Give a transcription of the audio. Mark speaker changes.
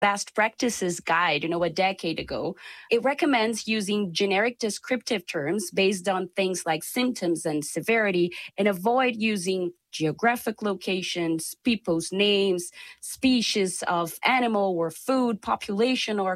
Speaker 1: best practices guide, a decade ago. It recommends using generic descriptive terms based on things like symptoms and severity and avoid using geographic locations, people's names, species of animal or food, population or